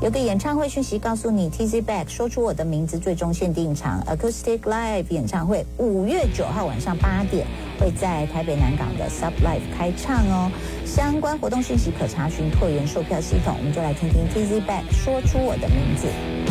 有个演唱会讯息告诉你 ，TZ Back 说出我的名字最终限定场 Acoustic Live 演唱会5月9号晚上8点会在台北南港的 Sub Live 开唱哦。相关活动讯息可查询拓元售票系统。我们就来听听 TZ Back 说出我的名字。